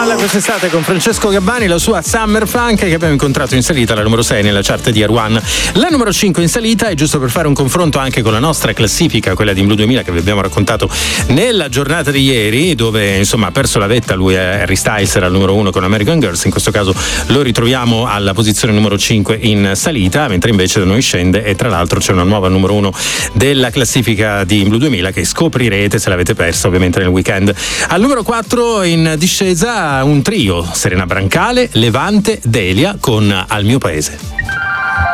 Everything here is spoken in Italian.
Balla quest'estate con Francesco Gabbani, la sua Summer Funk, che abbiamo incontrato in salita alla numero 6 nella chart di R1. La numero 5 in salita, è giusto per fare un confronto anche con la nostra classifica, quella di Blue 2000 che vi abbiamo raccontato nella giornata di ieri, dove insomma ha perso la vetta. Lui è Harry Styles, era al numero 1 con American Girls, in questo caso lo ritroviamo alla posizione numero 5 in salita, mentre invece da noi scende, e tra l'altro c'è una nuova numero 1 della classifica di Blue 2000 che scoprirete se l'avete persa ovviamente nel weekend. Al numero 4 in discesa un trio: Serena Brancale, Levante, Delia con Al mio paese.